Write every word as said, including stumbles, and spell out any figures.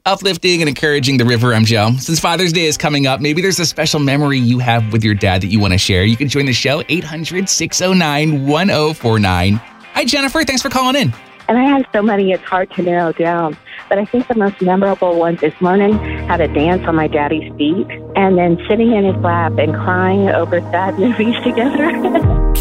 uplifting and encouraging the river. I'm Joe. Since Father's Day is coming up, maybe there's a special memory you have with your dad that you want to share. You can join the show, eight hundred, six oh nine, one oh four nine. Hi, Jennifer. Thanks for calling in. And I have so many, it's hard to narrow down. But I think the most memorable ones is learning how to dance on my daddy's feet and then sitting in his lap and crying over sad movies together.